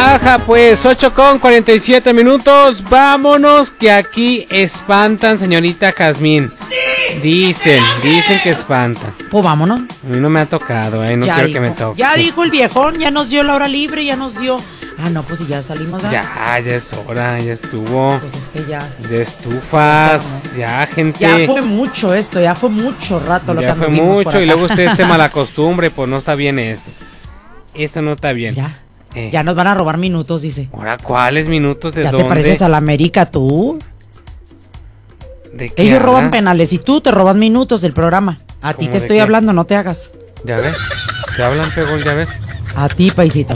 Ajá, pues 8:47. Vámonos, que aquí espantan, señorita Jazmín. Dicen que espantan. Pues vámonos. A mí no me ha tocado, no Ya quiero dijo, que me toque. ya dijo el viejón, ya nos dio la hora libre, ya nos dio. Ah, no, pues si ya salimos. Ya es hora, ya estuvo. Pues es que ya. Ya estufas, ya, gente. Ya fue mucho esto, ya fue mucho rato lo que Ya fue anduvimos por mucho, y acá. luego usted se malacostumbre, pues no está bien esto. Esto no está bien. Ya. Ya nos van a robar minutos, dice. ¿Ahora cuáles minutos? ¿De ¿Ya dónde? te pareces a la América tú? ¿De qué Ellos habla? roban penales y tú te robas minutos del programa. A ti ¿Cómo te de estoy qué? hablando, no te hagas. ¿Ya ves? ¿Te hablan, Pegol? ¿Ya ves? A ti, paisito.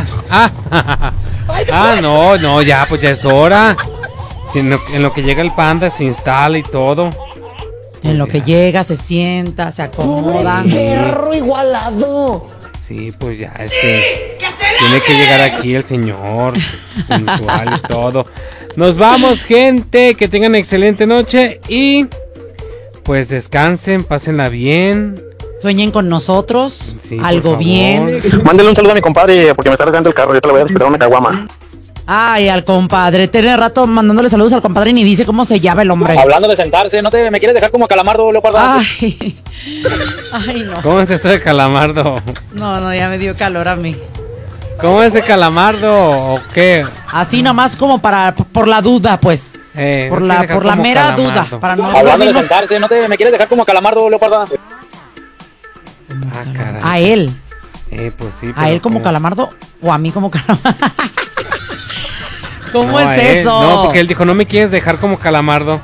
No, ya, pues ya es hora. Si en lo que llega el panda se instala y todo. En lo que ya. llega, se sienta, se acomoda. Perro igualado. Sí, pues ya, tiene que llegar aquí el señor, puntual y todo. Nos vamos, gente, que tengan excelente noche y pues descansen, pásenla bien. Sueñen con nosotros, Sí, por algo favor. bien. Mándale un saludo a mi compadre porque me está arreglando el carro. Yo te lo voy a despedir una caguama. Ay, al compadre, tiene rato mandándole saludos al compadre y ni dice cómo se llama el hombre. Hablando de sentarse, ¿me quieres dejar como calamardo, Leopardo? Ay, no. ¿Cómo es eso de calamardo? No, ya me dio calor a mí. ¿Cómo es de calamardo o qué? Así nomás como por la duda, pues. Por no la quiere dejar como mera calamardo. duda. Para no Hablando de dormirnos- sentarse, ¿me quieres dejar como calamardo, Leopardo? Ah, caray. A él. Pues sí. ¿A pero él como ¿cómo? calamardo o a mí como calamardo? ¿Cómo No, es a él. eso? No, porque él dijo, no me quieres dejar como calamardo.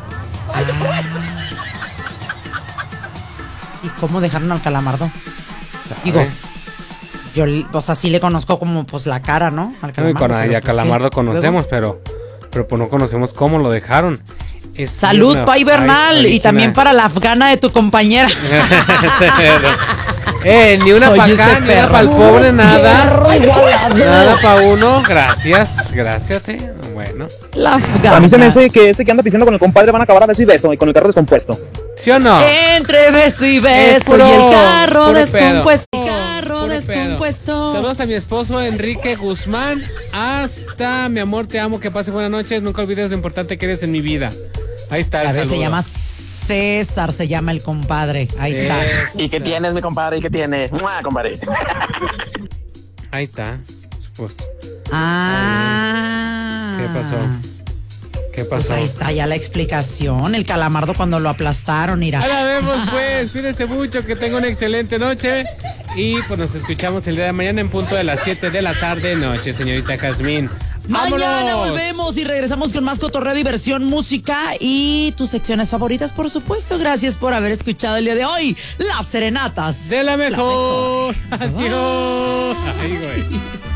¿Y cómo dejaron al calamardo? Digo, ¿Sabe? yo, o sea, sí le conozco como pues la cara, ¿no? Al Y con pero, a pues, calamardo ¿qué? conocemos, pero pues no conocemos cómo lo dejaron. Salud, Pai Bernal, y también para la afgana de tu compañera. Ni una Oye, para ese acá, ni una perro. para el pobre, nada. Perro igualado. Nada para uno. Gracias, bueno. La afgana. A mí se me hace que ese que anda pidiendo con el compadre van a acabar a beso y beso y con el carro descompuesto. ¿Sí o no? Entre beso y Es beso puro- y el carro puro descompuesto. pedo. El carro Puro descompuesto. Saludos a mi esposo Enrique Guzmán. Hasta, mi amor, te amo, que pase buenas noches. Nunca olvides lo importante que eres en mi vida. Ahí está el A veces se saludo. llama César, se llama el compadre. Ahí está. ¿Y qué tienes, mi compadre? ¿Y qué tienes? ¡Mua, compadre! Ahí está. Pues, Ah. ¿qué pasó? ¿Qué Pues pasó? ahí está ya la explicación. El calamardo cuando lo aplastaron, mira. Ahora vemos, pues. Cuídense mucho, que tenga una excelente noche. Y pues nos escuchamos el día de mañana en punto de las 7 de la tarde noche, señorita Jazmín. Mañana ¡Vámonos! volvemos y regresamos con más cotorreo, diversión, música y tus secciones favoritas, por supuesto. Gracias por haber escuchado el día de hoy. Las serenatas. De la mejor. Adiós. Ay, güey.